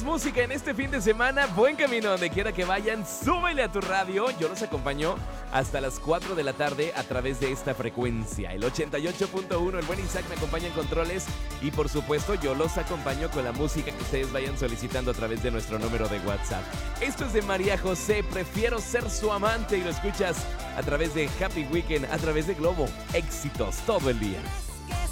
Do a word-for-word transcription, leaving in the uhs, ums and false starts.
más música en este fin de semana. Buen camino donde quiera que vayan. Súbele a tu radio. Yo los acompaño hasta las cuatro de la tarde a través de esta frecuencia. El ochenta y ocho punto uno. El buen Isaac me acompaña en controles. Y por supuesto, yo los acompaño con la música que ustedes vayan solicitando a través de nuestro número de WhatsApp. Esto es de María José. Prefiero ser su amante. Y lo escuchas a través de Happy Weekend, a través de Globo. Éxitos todo el día.